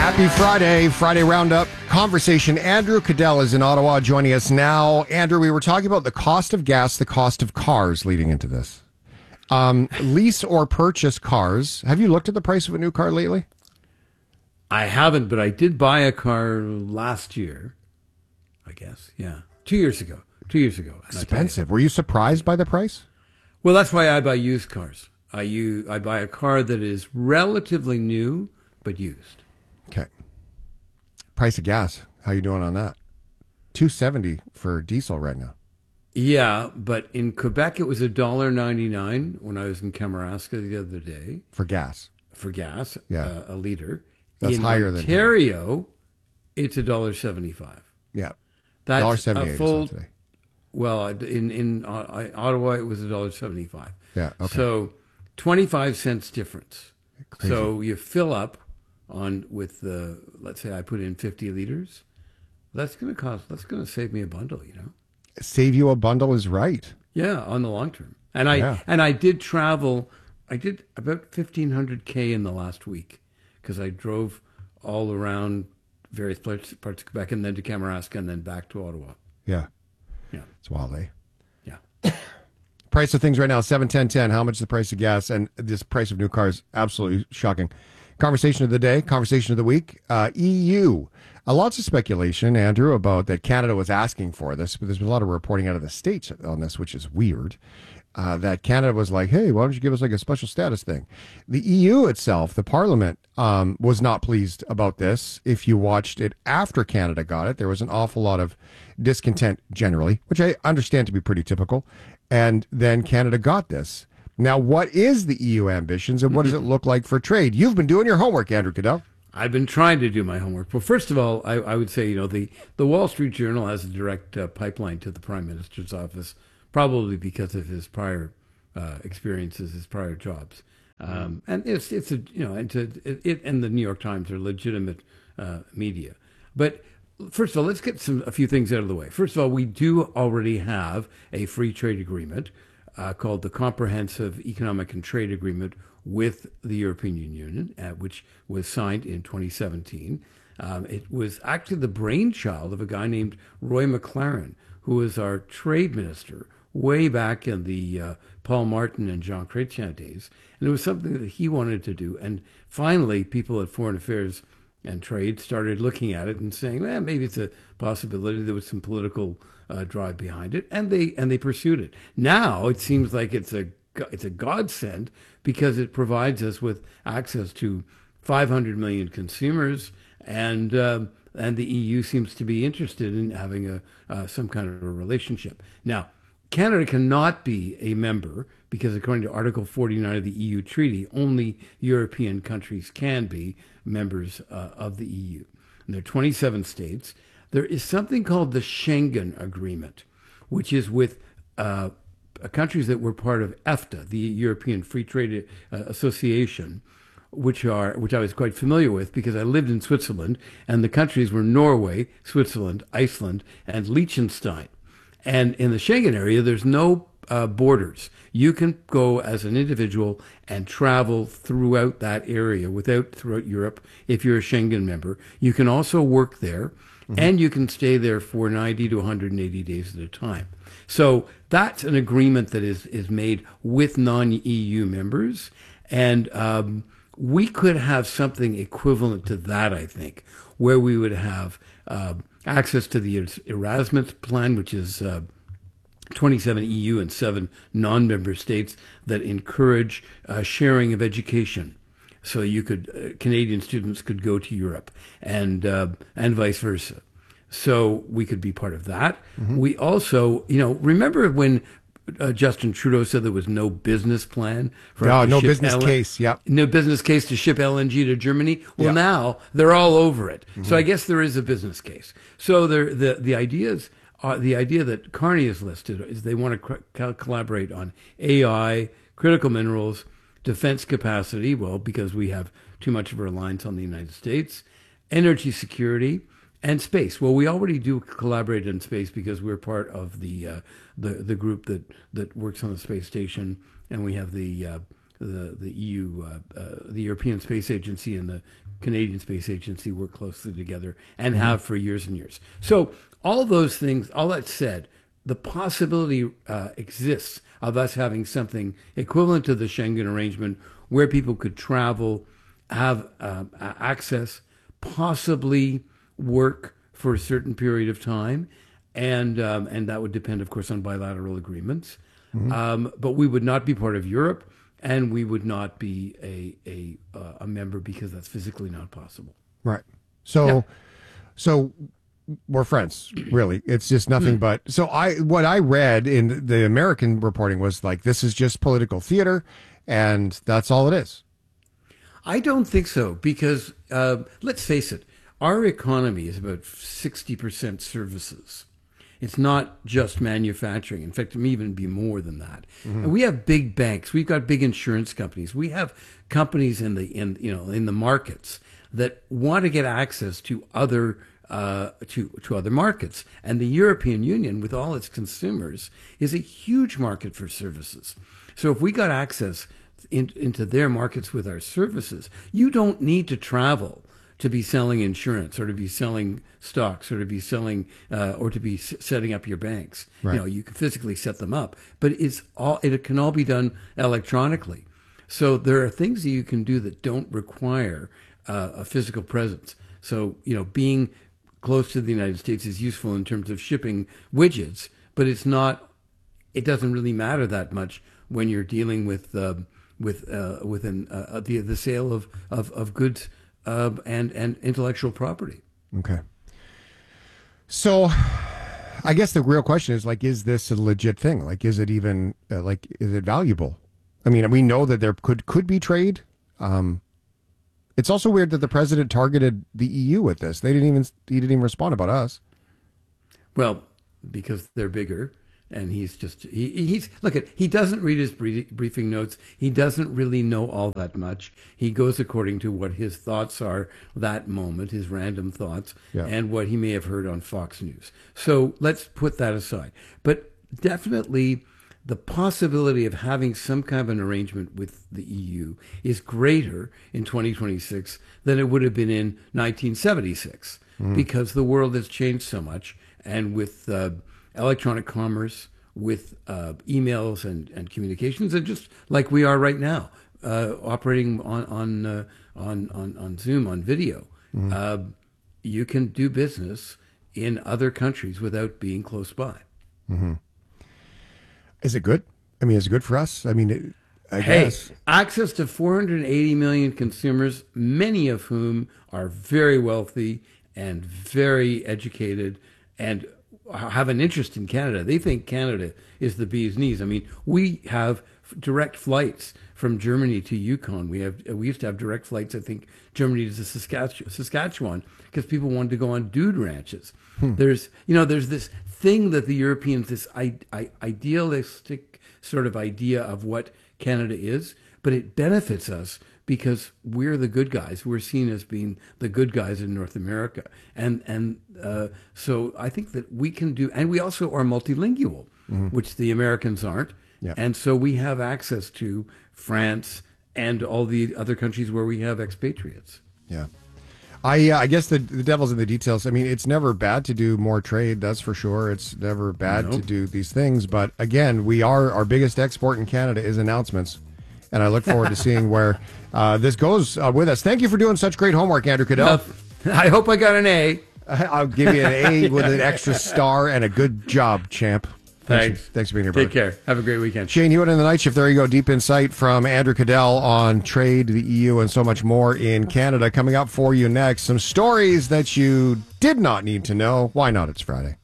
Happy Friday, Friday Roundup conversation. Andrew Cadell is in Ottawa joining us now. Andrew, we were talking about the cost of gas, the cost of cars leading into this. Lease or purchase cars. Have you looked at the price of a new car lately? I haven't, but I did buy a car last year, I guess. Yeah. 2 years ago. 2 years ago. Expensive. Were you surprised by the price? Well, that's why I buy used cars. I buy a car that is relatively new, but used. Okay. Price of gas. How you doing on that? $2.70 for diesel right now. Yeah, but in Quebec it was $1.99 when I was in Kamouraska the other day. For gas. For gas, Yeah. a liter. That's higher than Ontario, it's $1.75. Yeah. That's $1.78 a full. today. Well, in Ottawa it was $1.75. Yeah. Okay. So 25 cents difference. Crazy. So you fill up with the, let's say I put in 50 liters. That's going to save me a bundle, you know. Save you a bundle is right. Yeah, on the long term. And I did travel. I did about 1,500 in the last week because I drove all around various parts of Quebec and then to Kamouraska and then back to Ottawa. Yeah. Yeah. It's wild, eh? Yeah. Price of things right now, 7-10-10. How much is the price of gas? And this price of new cars, absolutely shocking. Conversation of the day, conversation of the week. EU. Lots of speculation, Andrew, about that Canada was asking for this, but there's been a lot of reporting out of the States on this, which is weird. That Canada was like, hey, why don't you give us like a special status thing? The EU itself, the Parliament, was not pleased about this. If you watched it after Canada got it, there was an awful lot of discontent generally, which I understand to be pretty typical. And then Canada got this. Now, what is the EU ambitions and what does it look like for trade? You've been doing your homework, Andrew Cadell. I've been trying to do my homework. Well, first of all, I would say, you know, the Wall Street Journal has a direct pipeline to the Prime Minister's office, probably because of his prior experiences, his prior jobs. And it's a, you know, and the New York Times are legitimate media. But first of all, let's get a few things out of the way. First of all, we do already have a free trade agreement called the Comprehensive Economic and Trade Agreement with the European Union, which was signed in 2017. It was actually the brainchild of a guy named Roy McLaren, who was our trade minister way back in the Paul Martin and Jean Chrétien days. And it was something that he wanted to do. And finally, people at Foreign Affairs and Trade started looking at it and saying, well, maybe it's a possibility. There was some political drive behind it, and they pursued it. Now it seems like it's a godsend because it provides us with access to 500 million consumers, and the EU seems to be interested in having some kind of a relationship. Now, Canada cannot be a member because according to Article 49 of the EU Treaty, only European countries can be members of the EU. And there are 27 states. There is something called the Schengen Agreement, which is with countries that were part of EFTA, the European Free Trade Association, which I was quite familiar with because I lived in Switzerland, and the countries were Norway, Switzerland, Iceland, and Liechtenstein. And in the Schengen area, there's no borders. You can go as an individual and travel throughout that area throughout Europe if you're a Schengen member. You can also work there, and you can stay there for 90 to 180 days at a time. So that's an agreement that is made with non-EU members, and we could have something equivalent to that, I think, where we would have access to the Erasmus plan, which is 27 EU and 7 non-member states that encourage sharing of education. So you could Canadian students could go to Europe and vice versa. So we could be part of that. We also, you know, remember when Justin Trudeau said there was no business plan for no business case. Yep. No business case to ship LNG to Germany. Well, now they're all over it. So I guess there is a business case. So the ideas are the idea that Carney has listed is they want to collaborate on AI, critical minerals, defense capacity. Well, because we have too much of a reliance on the United States, energy security, and space. Well, we already do collaborate in space because we're part of the group that works on the space station, and we have the the EU, the European Space Agency and the Canadian Space Agency work closely together and have for years and years. So all those things, all that said, the possibility exists of us having something equivalent to the Schengen arrangement where people could travel, have access, possibly work for a certain period of time, and that would depend, of course, on bilateral agreements. But we would not be part of Europe, and we would not be a member because that's physically not possible. Right. So we're friends, really. It's just nothing but. So what I read in the American reporting was like, this is just political theater, and that's all it is. I don't think so, because let's face it, our economy is about 60% services. It's not just manufacturing. In fact, it may even be more than that. And we have big banks. We've got big insurance companies. We have companies in the markets that want to get access to other other markets. And the European Union, with all its consumers, is a huge market for services. So if we got access into their markets with our services, you don't need to travel to be selling insurance or to be selling stocks or to be selling or to be setting up your banks. Right. You know, you can physically set them up, but it can all be done electronically. So there are things that you can do that don't require a physical presence. So, you know, being close to the United States is useful in terms of shipping widgets, but it doesn't really matter that much when you're dealing with the sale of goods and intellectual property. Okay. So I guess the real question is, like, is this a legit thing? Like, is it even, is it valuable? I mean, we know that there could be trade. It's also weird that the president targeted the EU with this. He didn't even respond about us. Well, because they're bigger. And he's he doesn't read his briefing notes. He doesn't really know all that much. He goes according to what his thoughts are that moment, his random thoughts, and what he may have heard on Fox News. So let's put that aside. But definitely the possibility of having some kind of an arrangement with the EU is greater in 2026 than it would have been in 1976, because the world has changed so much. And with electronic commerce, with emails and communications, and just like we are right now, operating on Zoom, on video, you can do business in other countries without being close by. Is it good? I mean, is it good for us? I mean, I guess. Access to 480 million consumers, many of whom are very wealthy and very educated and have an interest in Canada. They think Canada is the bee's knees. I mean, we have direct flights from Germany to Yukon. We used to have direct flights, I think, Germany to Saskatchewan, because people wanted to go on dude ranches. There's this thing that the Europeans, this idealistic sort of idea of what Canada is, but it benefits us because we're the good guys. We're seen as being the good guys in North America. And so I think that we can do, and we also are multilingual, which the Americans aren't. Yeah. And so we have access to France and all the other countries where we have expatriates. Yeah. I guess the devil's in the details. I mean, it's never bad to do more trade, that's for sure. It's never bad to do these things. But again, our biggest export in Canada is announcements. And I look forward to seeing where this goes with us. Thank you for doing such great homework, Andrew Cadell. I hope I got an A. I'll give you an A with an extra star and a good job, champ. Thanks. Thanks for being here, brother. Take care. Have a great weekend. Shane Hewitt in the Night Shift. There you go. Deep insight from Andrew Cadell on trade, the EU, and so much more in Canada. Coming up for you next, some stories that you did not need to know. Why not? It's Friday.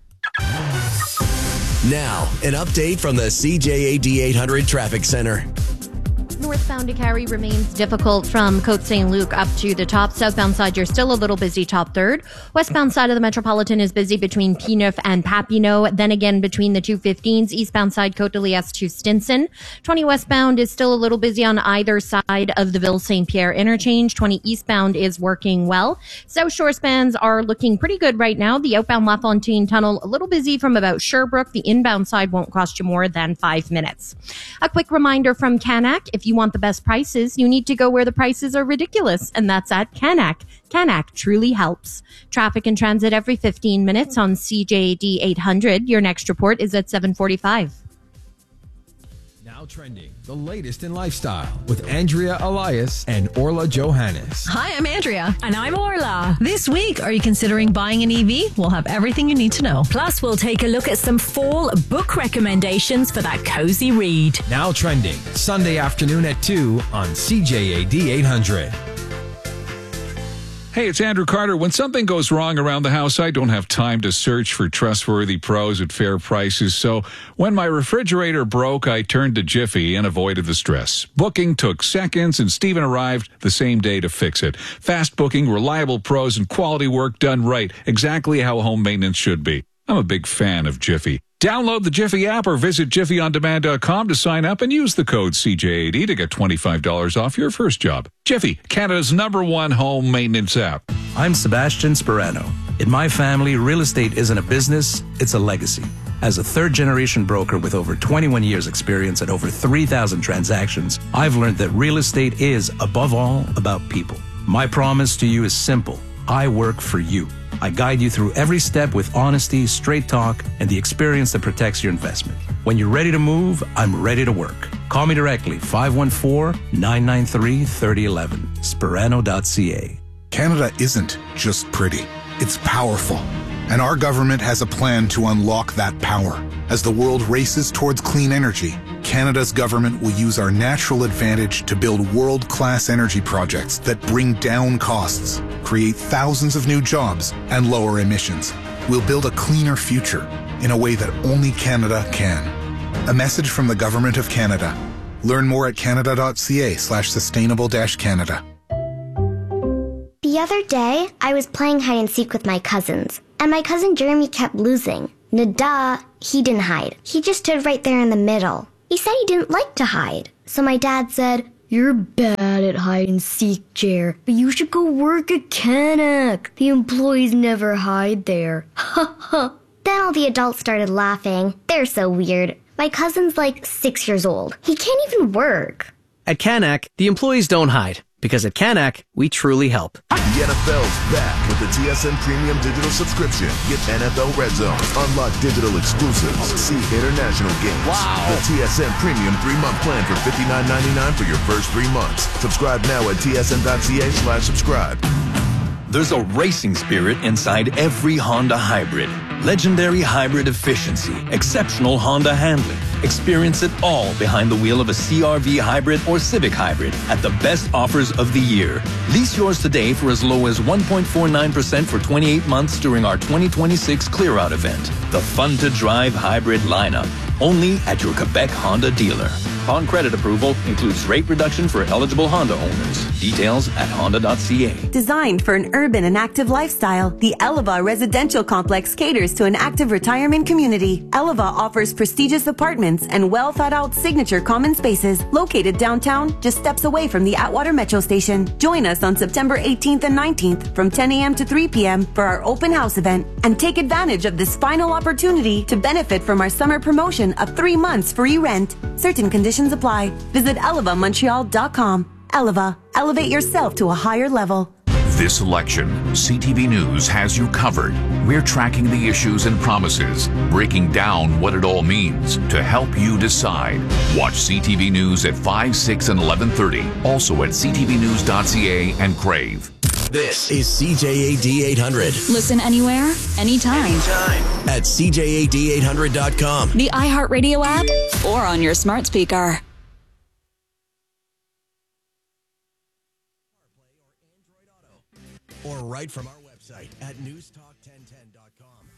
Now, an update from the CJAD 800 Traffic Center. Northbound to Cary remains difficult from Côte Saint-Luc up to the top. Southbound side, you're still a little busy top third. Westbound side of the Metropolitan is busy between P9 and Papineau. Then again, between the 215s, eastbound side, Côte de Liesse to Stinson. 20 westbound is still a little busy on either side of the Ville-Saint-Pierre interchange. 20 eastbound is working well. South Shore spans are looking pretty good right now. The outbound LaFontaine Tunnel, a little busy from about Sherbrooke. The inbound side won't cost you more than 5 minutes. A quick reminder from Canac, if you you want the best prices, you need to go where the prices are ridiculous, and that's at Canac. Canac truly helps. Traffic and transit every 15 minutes on CJAD 800. Your next report is at 7:45. Now trending, the latest in lifestyle with Andrea Elias and Orla Johannes. Hi, I'm Andrea. And I'm Orla. This week, are you considering buying an EV? We'll have everything you need to know. Plus, we'll take a look at some fall book recommendations for that cozy read. Now trending, Sunday afternoon at 2 on CJAD 800. Hey, it's Andrew Carter. When something goes wrong around the house, I don't have time to search for trustworthy pros at fair prices. So when my refrigerator broke, I turned to Jiffy and avoided the stress. Booking took seconds, and Steven arrived the same day to fix it. Fast booking, reliable pros, and quality work done right. Exactly how home maintenance should be. I'm a big fan of Jiffy. Download the Jiffy app or visit jiffyondemand.com to sign up and use the code CJAD to get $25 off your first job. Jiffy, Canada's #1 home maintenance app. I'm Sebastian Sperano. In my family, real estate isn't a business, it's a legacy. As a third-generation broker with over 21 years experience and over 3,000 transactions, I've learned that real estate is, above all, about people. My promise to you is simple. I work for you. I guide you through every step with honesty, straight talk, and the experience that protects your investment. When you're ready to move, I'm ready to work. Call me directly, 514-993-3011, Sperano.ca. Canada isn't just pretty, it's powerful. And our government has a plan to unlock that power. As the world races towards clean energy, Canada's government will use our natural advantage to build world-class energy projects that bring down costs, create thousands of new jobs, and lower emissions. We'll build a cleaner future in a way that only Canada can. A message from the Government of Canada. Learn more at canada.ca/sustainable-Canada. The other day, I was playing hide and seek with my cousins, and my cousin Jeremy kept losing. Nada, he didn't hide. He just stood right there in the middle. He said he didn't like to hide. So my dad said, "You're bad at hide and seek, Jer, but you should go work at Canac. The employees never hide there." Ha ha. Then all the adults started laughing. They're so weird. My cousin's like 6 years old. He can't even work. At Canac, the employees don't hide, because at Canac, we truly help. The NFL's back with the TSN Premium Digital Subscription. Get NFL Red Zone, unlock digital exclusives, see international games. Wow! The TSN Premium 3-month plan for $59.99 for your first 3 months. Subscribe now at tsn.ca/subscribe. There's a racing spirit inside every Honda hybrid. Legendary hybrid efficiency, exceptional Honda handling. Experience it all behind the wheel of a CR-V hybrid or Civic hybrid at the best offers of the year. Lease yours today for as low as 1.49% for 28 months during our 2026 Clear Out event. The fun-to-drive hybrid lineup. Only at your Quebec Honda dealer. Upon credit approval, includes rate reduction for eligible Honda owners. Details at honda.ca. Designed for an urban and active lifestyle, the Eleva Residential Complex caters to an active retirement community. Eleva offers prestigious apartments and well-thought-out signature common spaces located downtown, just steps away from the Atwater Metro Station. Join us on September 18th and 19th from 10 a.m. to 3 p.m. for our open house event, and take advantage of this final opportunity to benefit from our summer promotion of 3 months free rent. Certain conditions apply. Visit elevamontreal.com. Eleva, elevate yourself to a higher level. This election, CTV News has you covered. We're tracking the issues and promises, breaking down what it all means to help you decide. Watch CTV News at 5, 6, and 11:30. Also at ctvnews.ca and Crave. This is CJAD 800. Listen anywhere, anytime. At CJAD800.com. The iHeartRadio app or on your smart speaker. Or right from our website at newstalk1010.com.